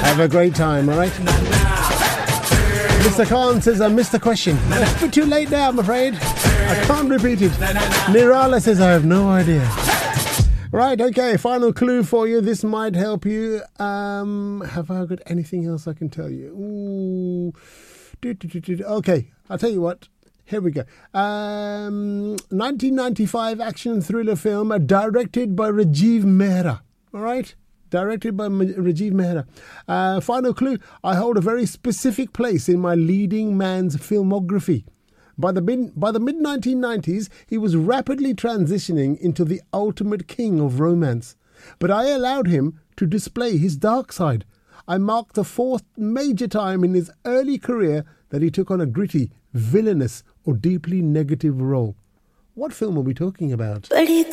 Have a great time, all right? Mr. Khan says, I missed the question. It's a bit too late now, I'm afraid. I can't repeat it. Nirala says, I have no idea. Right, okay, final clue for you. This might help you. Have I got anything else I can tell you? Ooh. Okay, I'll tell you what. Here we go. 1995 action thriller film directed by Rajiv Mehra. All right? Directed by Rajiv Mehra. Final clue. I hold a very specific place in my leading man's filmography. By the mid-1990s, he was rapidly transitioning into the ultimate king of romance. But I allowed him to display his dark side. I marked the fourth major time in his early career that he took on a gritty, villainous or deeply negative role. What film are we talking about? बड़ी